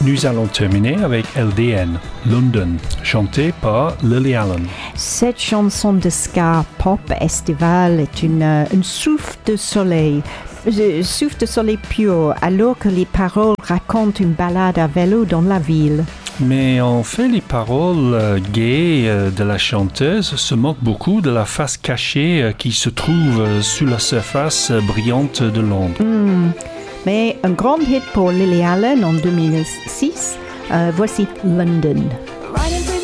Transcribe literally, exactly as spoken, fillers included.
Nous allons terminer avec L D N, London, chanté par Lily Allen. Cette chanson de ska pop estivale est une, une souffle de soleil, euh, souffle de soleil pur, alors que les paroles racontent une balade à vélo dans la ville. Mais en fait, les paroles euh, gaies euh, de la chanteuse se moquent beaucoup de la face cachée euh, qui se trouve euh, sous la surface euh, brillante de l'ombre. Mm. Mais un grand hit pour Lily Allen en deux mille six, euh, voici London.